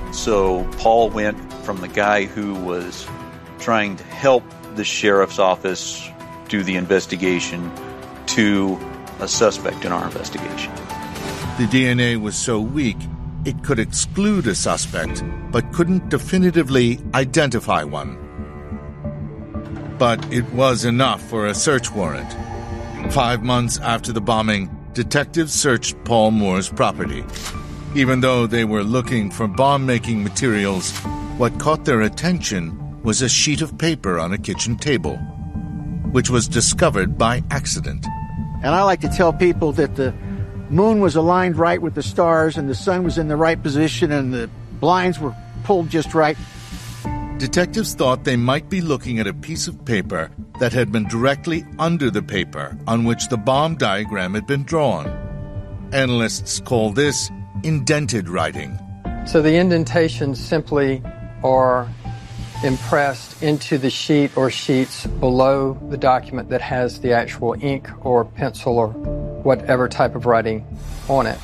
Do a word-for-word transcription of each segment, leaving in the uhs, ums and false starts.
So Paul went from the guy who was trying to help the sheriff's office do the investigation to a suspect in our investigation. The D N A was so weak, it could exclude a suspect, but couldn't definitively identify one. But it was enough for a search warrant. Five months after the bombing, detectives searched Paul Moore's property. Even though they were looking for bomb-making materials, what caught their attention was a sheet of paper on a kitchen table, which was discovered by accident. And I like to tell people that the moon was aligned right with the stars and the sun was in the right position and the blinds were pulled just right. Detectives thought they might be looking at a piece of paper that had been directly under the paper on which the bomb diagram had been drawn. Analysts call this indented writing. So the indentations simply are impressed into the sheet or sheets below the document that has the actual ink or pencil or whatever type of writing on it.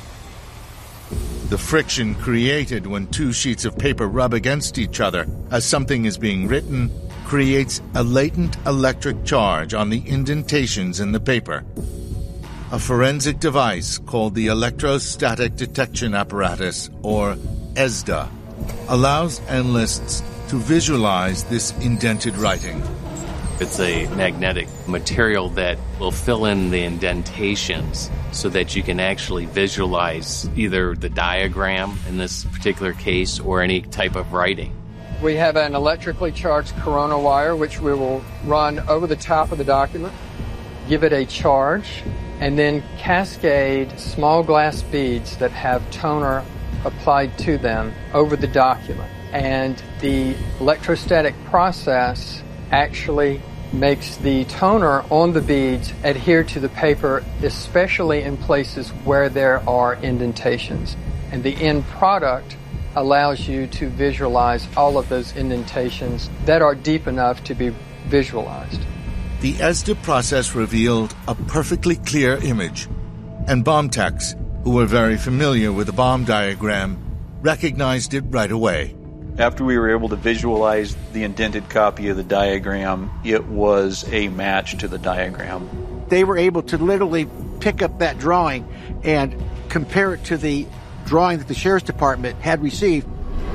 The friction created when two sheets of paper rub against each other as something is being written creates a latent electric charge on the indentations in the paper. A forensic device called the Electrostatic Detection Apparatus, or E S D A, allows analysts to visualize this indented writing. It's a magnetic material that will fill in the indentations so that you can actually visualize either the diagram in this particular case or any type of writing. We have an electrically charged corona wire which we will run over the top of the document, give it a charge, and then cascade small glass beads that have toner applied to them over the document. And the electrostatic process actually makes the toner on the beads adhere to the paper, especially in places where there are indentations. And the end product allows you to visualize all of those indentations that are deep enough to be visualized. The E S D A process revealed a perfectly clear image, and bomb techs, who were very familiar with the bomb diagram, recognized it right away. After we were able to visualize the indented copy of the diagram, it was a match to the diagram. They were able to literally pick up that drawing and compare it to the drawing that the Sheriff's Department had received.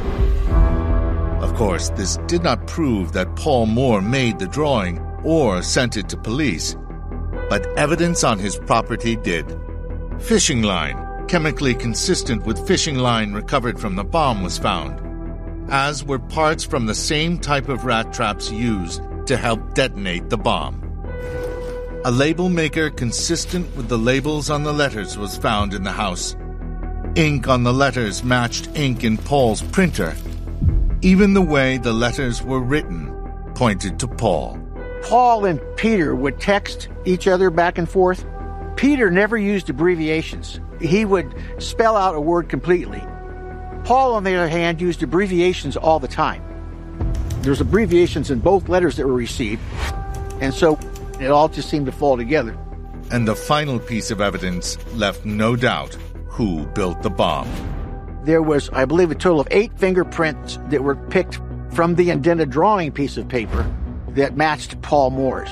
Of course, this did not prove that Paul Moore made the drawing or sent it to police, but evidence on his property did. Fishing line, chemically consistent with fishing line recovered from the bomb, was found, as were parts from the same type of rat traps used to help detonate the bomb. A label maker consistent with the labels on the letters was found in the house. Ink on the letters matched ink in Paul's printer. Even the way the letters were written pointed to Paul. Paul and Peter would text each other back and forth. Peter never used abbreviations. He would spell out a word completely. Paul, on the other hand, used abbreviations all the time. There's abbreviations in both letters that were received, and so it all just seemed to fall together. And the final piece of evidence left no doubt who built the bomb. There was, I believe, a total of eight fingerprints that were picked from the indented drawing piece of paper that matched Paul Moore's.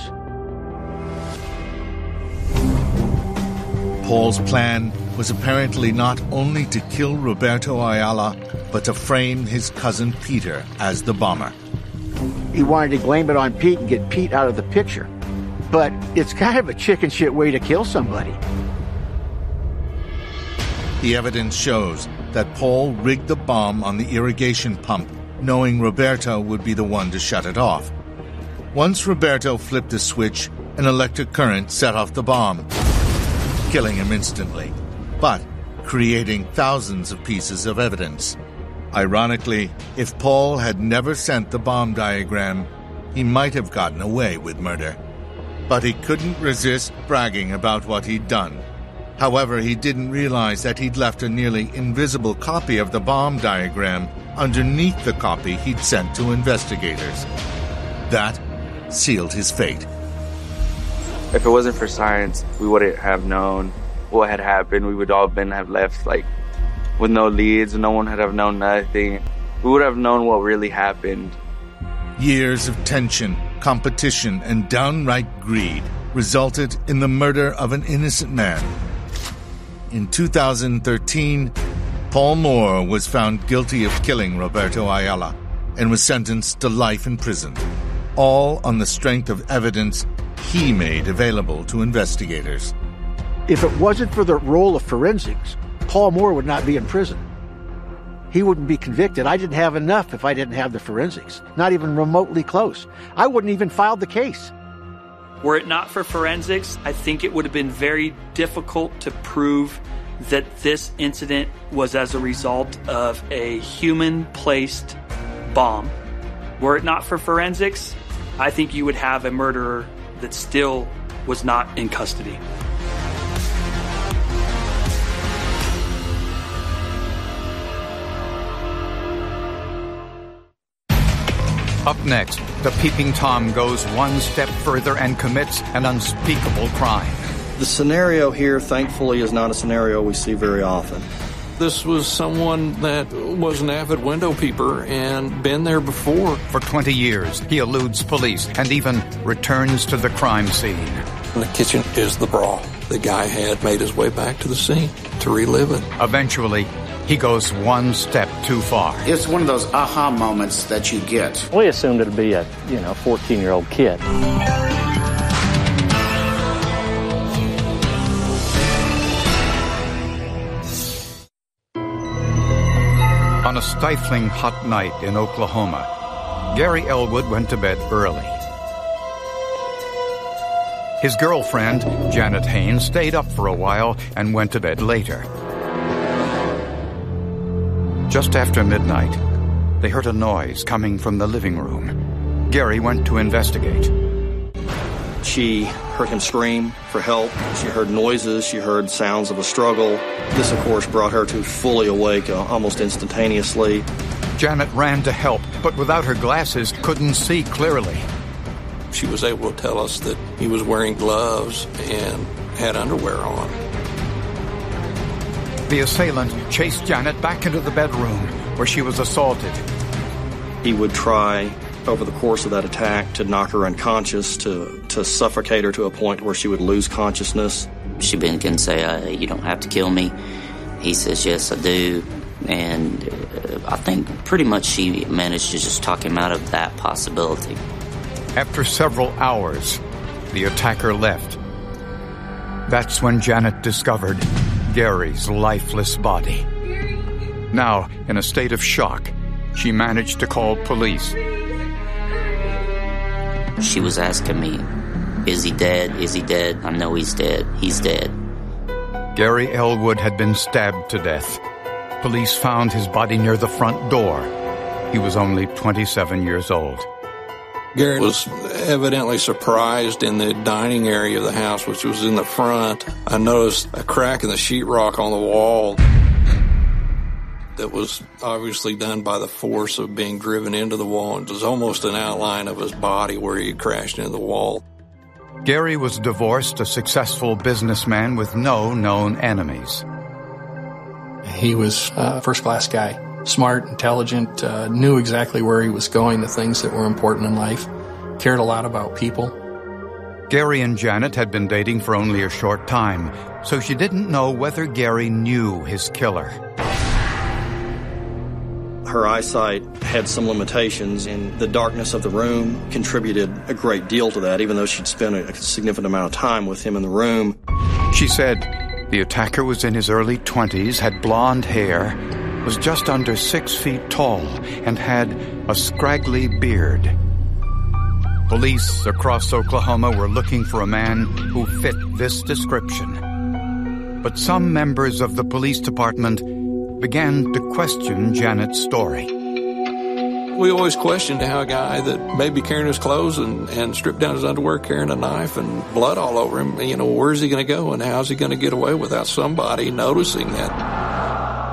Paul's plan was apparently not only to kill Roberto Ayala, but to frame his cousin Peter as the bomber. He wanted to blame it on Pete and get Pete out of the picture. But it's kind of a chicken shit way to kill somebody. The evidence shows that Paul rigged the bomb on the irrigation pump, knowing Roberto would be the one to shut it off. Once Roberto flipped the switch, an electric current set off the bomb, killing him instantly, but creating thousands of pieces of evidence. Ironically, if Paul had never sent the bomb diagram, he might have gotten away with murder. But he couldn't resist bragging about what he'd done. However, he didn't realize that he'd left a nearly invisible copy of the bomb diagram underneath the copy he'd sent to investigators. That sealed his fate. If it wasn't for science, we wouldn't have known what had happened. We would all been have left like with no leads. No one had have known nothing. we would have known what really happened. Years of tension, competition, and downright greed resulted in the murder of an innocent man. In two thousand thirteen, Paul Moore was found guilty of killing Roberto Ayala and was sentenced to life in prison, all on the strength of evidence he made available to investigators. If it wasn't for the role of forensics, Paul Moore would not be in prison. He wouldn't be convicted. I didn't have enough if I didn't have the forensics, not even remotely close. I wouldn't even filed the case. Were it not for forensics, I think it would have been very difficult to prove that this incident was as a result of a human-placed bomb. Were it not for forensics, I think you would have a murderer that still was not in custody. Up next, the Peeping Tom goes one step further and commits an unspeakable crime. The scenario here, thankfully, is not a scenario we see very often. This was someone that was an avid window peeper and been there before. For twenty years, he eludes police and even returns to the crime scene. In the kitchen is the brawl. The guy had made his way back to the scene to relive it. Eventually, he goes one step too far. It's one of those aha moments that you get. We assumed it'd be a, you know, fourteen-year-old kid. On a stifling hot night in Oklahoma, Gary Elwood went to bed early. His girlfriend, Janet Haynes, stayed up for a while and went to bed later. Just after midnight, they heard a noise coming from the living room. Gary went to investigate. She heard him scream for help. She heard noises. She heard sounds of a struggle. This, of course, brought her to fully awake uh, almost instantaneously. Janet ran to help, but without her glasses, couldn't see clearly. She was able to tell us that he was wearing gloves and had underwear on. The assailant chased Janet back into the bedroom where she was assaulted. He would try, over the course of that attack, to knock her unconscious, to, to suffocate her to a point where she would lose consciousness. She can say, uh, you don't have to kill me. He says, yes, I do. And uh, I think pretty much she managed to just talk him out of that possibility. After several hours, the attacker left. That's when Janet discovered Gary's lifeless body. Now, in a state of shock, she managed to call police. She was asking me, is he dead? Is he dead? I know he's dead. He's dead. Gary Elwood had been stabbed to death. Police found his body near the front door. He was only twenty-seven years old. Gary was evidently surprised in the dining area of the house, which was in the front. I noticed a crack in the sheetrock on the wall that was obviously done by the force of being driven into the wall. It was almost an outline of his body where he crashed into the wall. Gary was divorced, a successful businessman with no known enemies. He was a first-class guy. Smart, intelligent, uh, knew exactly where he was going, the things that were important in life, cared a lot about people. Gary and Janet had been dating for only a short time, so she didn't know whether Gary knew his killer. Her eyesight had some limitations, and the darkness of the room contributed a great deal to that, even though she'd spent a significant amount of time with him in the room. She said the attacker was in his early twenties, had blonde hair, was just under six feet tall, and had a scraggly beard. Police across Oklahoma were looking for a man who fit this description. But some members of the police department began to question Janet's story. We always questioned how a guy that may be carrying his clothes and, and stripped down his underwear, carrying a knife and blood all over him, you know, where's he going to go and how's he going to get away without somebody noticing that?